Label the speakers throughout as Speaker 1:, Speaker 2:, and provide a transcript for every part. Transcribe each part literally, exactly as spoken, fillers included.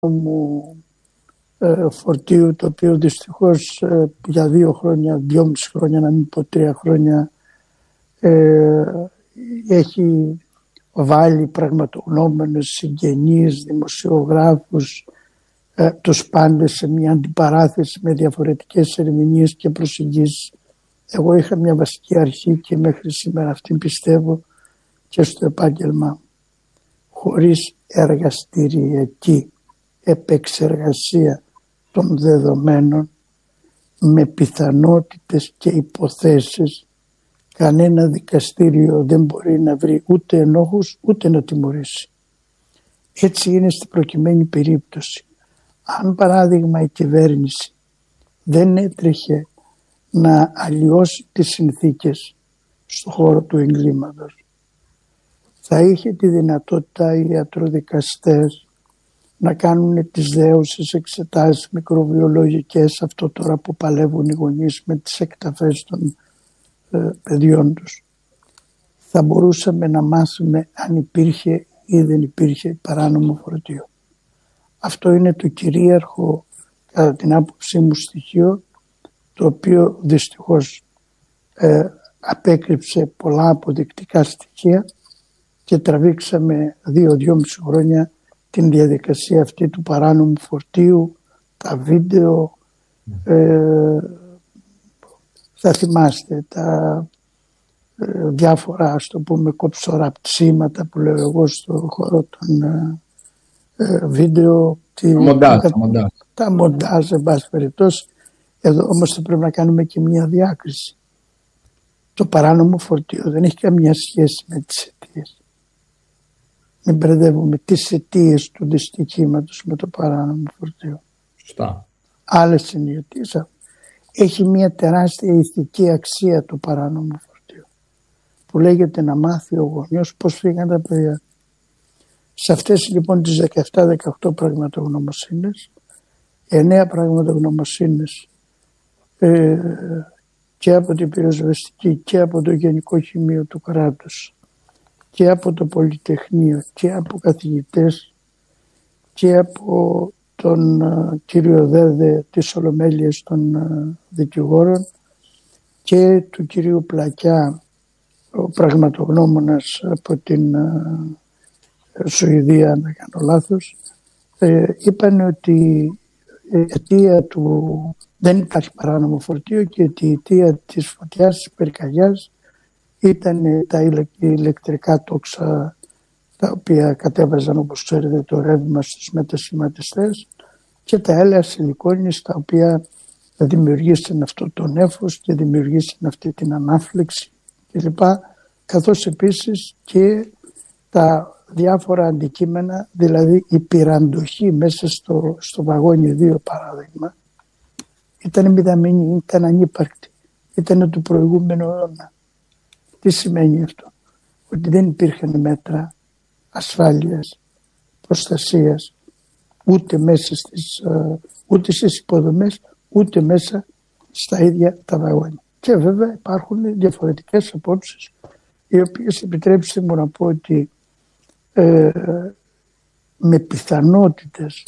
Speaker 1: μου ε, φορτίου, το οποίο δυστυχώς ε, για δύο χρόνια, δυόμιση χρόνια, να μην πω τρία χρόνια, ε, έχει βάλει πραγματογνώμενους, συγγενείς, δημοσιογράφους, ε, τους πάντες σε μια αντιπαράθεση με διαφορετικές ερμηνείες και προσεγγίσεις. Εγώ είχα μια βασική αρχή και μέχρι σήμερα αυτήν πιστεύω και στο επάγγελμα. Χωρίς εργαστηριακή επεξεργασία των δεδομένων με πιθανότητες και υποθέσεις, κανένα δικαστήριο δεν μπορεί να βρει ούτε ενόχους ούτε να τιμωρήσει. Έτσι είναι στην προκειμένη περίπτωση. Αν παράδειγμα η κυβέρνηση δεν έτρεχε να αλλοιώσει τις συνθήκες στον χώρο του εγκλήματος, θα είχε τη δυνατότητα οι ιατροδικαστές να κάνουν τις δέουσες εξετάσεις μικροβιολογικές, αυτό τώρα που παλεύουν οι γονείς με τις εκταφές των ε, παιδιών τους. Θα μπορούσαμε να μάθουμε αν υπήρχε ή δεν υπήρχε παράνομο φορτίο. Αυτό είναι το κυρίαρχο, κατά την άποψή μου, στοιχείο, το οποίο δυστυχώς ε, απέκρυψε πολλά αποδεικτικά στοιχεία και τραβήξαμε δύο-δυόμιση χρόνια την διαδικασία αυτή του παράνομου φορτίου, τα βίντεο, ε, θα θυμάστε τα ε, διάφορα, ας το πούμε, κοψοραπτήματα που λέω εγώ στο χώρο των ε, βίντεο, τη,
Speaker 2: μοντάζ,
Speaker 1: τα,
Speaker 2: μοντάζ.
Speaker 1: τα μοντάζ, εν πάση περιπτώσει. Εδώ όμως θα πρέπει να κάνουμε και μια διάκριση. Το παράνομο φορτίο δεν έχει καμία σχέση με τις αιτίες. Μην μπερδεύουμε τις αιτίες του δυστυχήματος με το παράνομο φορτίο.
Speaker 2: Σωστά.
Speaker 1: Άλλες είναι οι αιτίες. Έχει μια τεράστια ηθική αξία το παράνομο φορτίο, που λέγεται να μάθει ο γονιός πώς φύγαν τα παιδιά. Σε αυτές λοιπόν τις δεκαεπτά δεκαοκτώ πραγματογνωμοσύνες, εννέα πραγματογνωμοσύνες ε, και από την πυροσβεστική και από το Γενικό Χημείο του κράτους και από το Πολυτεχνείο και από καθηγητές και από τον uh, κύριο Δέδε της Ολομέλειας των uh, δικηγόρων και του κυρίου Πλακιά, ο πραγματογνώμονας από την uh, Σουηδία, αν δεν κάνω λάθος, ε, είπαν ότι η αιτία του δεν υπάρχει παράνομο φορτίο και ότι η αιτία της φωτιάς της πυρκαγιάς ήταν τα ηλεκτρικά τόξα τα οποία κατέβαζαν, όπως ξέρετε, το ρεύμα στους μετασχηματιστές και τα έλαια σιλικόνης τα οποία δημιουργήσαν αυτό το νέφος και δημιουργήσαν αυτή την ανάφλεξη κλπ. Καθώς επίσης και τα διάφορα αντικείμενα, δηλαδή η πυραντοχή μέσα στο, στο βαγόνι δύο παράδειγμα, ήταν μηδαμινή, ήταν ανύπαρκτη, ήταν του προηγούμενου αιώνα. Τι σημαίνει αυτό? Ότι δεν υπήρχαν μέτρα ασφάλειας, προστασίας, ούτε μέσα στις, ούτε στις υποδομές, ούτε μέσα στα ίδια τα βαγόνια. Και βέβαια υπάρχουν διαφορετικές απόψεις, οι οποίες, επιτρέψτε μου να πω ότι ε, με πιθανότητες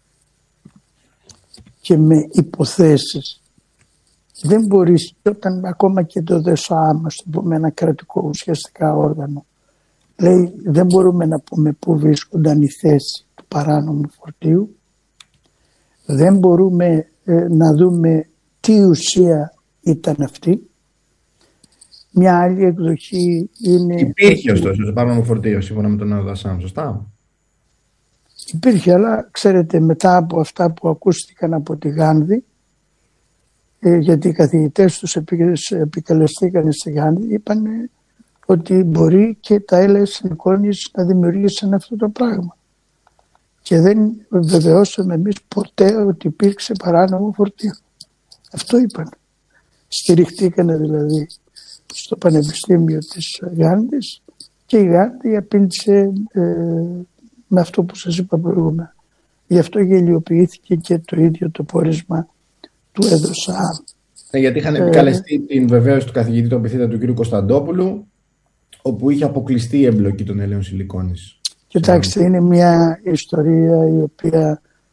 Speaker 1: και με υποθέσεις δεν μπορείς, όταν ακόμα και το ΔΕΣΟΑΜ, ας το πούμε, ένα κρατικό ουσιαστικά όργανο, λέει δεν μπορούμε να πούμε πού βρίσκονταν η θέση του παράνομου φορτίου, δεν μπορούμε ε, να δούμε τι ουσία ήταν αυτή. Μια άλλη εκδοχή είναι...
Speaker 2: Υπήρχε ωστόσο το παράνομο φορτίο σύμφωνα με τον ΔΕΣΟΑΜ, σωστά?
Speaker 1: Υπήρχε, αλλά ξέρετε, μετά από αυτά που ακούστηκαν από τη Γάνδη, ε, γιατί οι καθηγητές τους επικαλεστήκαν στη Γάνδη, είπαν ότι μπορεί και τα έλαια σιλικόνης να δημιουργήσουν αυτό το πράγμα. Και δεν βεβαιώσαμε εμείς ποτέ ότι υπήρξε παράνομο φορτίο. Αυτό είπαν. Στηριχτήκανε δηλαδή στο Πανεπιστήμιο της Γάνδης και η Γάνδη απήντησε ε, με αυτό που σας είπα προηγούμενα. Γι' αυτό γελιοποιήθηκε και το ίδιο το πόρισμα του ΕΔΟΣΑ.
Speaker 2: Ε, γιατί είχαν επικαλεστεί ε, την βεβαίωση του καθηγητή των Πυθίδα του κ. Κωνσταντόπουλου, όπου είχε αποκλειστεί η εμπλοκή των έλαιων σιλικόνης.
Speaker 1: Κοιτάξτε, είναι μια ιστορία η οποία